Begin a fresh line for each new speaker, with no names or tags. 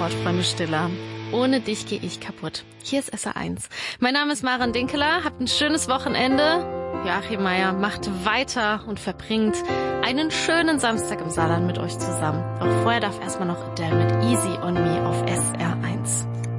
Sportfreunde Stiller. Ohne dich gehe ich kaputt. Hier ist SR1. Mein Name ist Maren Dinkeler. Habt ein schönes Wochenende. Joachim Meier macht weiter und verbringt einen schönen Samstag im Saarland mit euch zusammen. Doch vorher darf erstmal noch Adele mit Easy on Me auf SR1.